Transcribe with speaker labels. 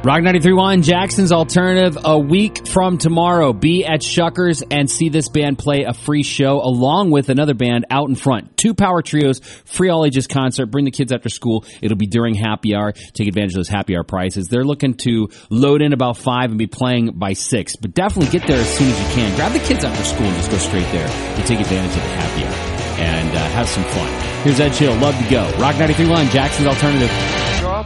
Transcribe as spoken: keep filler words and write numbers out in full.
Speaker 1: Rock ninety-three point one, Jackson's Alternative, a week from tomorrow. Be at Shuckers and see this band play a free show along with another band out in front. Two power trios, free all ages concert. Bring the kids after school. It'll be during happy hour. Take advantage of those happy hour prices. They're looking to load in about five and be playing by six. But definitely get there as soon as you can. Grab the kids after school and just go straight there and take advantage of the happy hour and uh, have some fun. Here's Ed Chill, Love to Go. Rock ninety-three point one, Jackson's Alternative.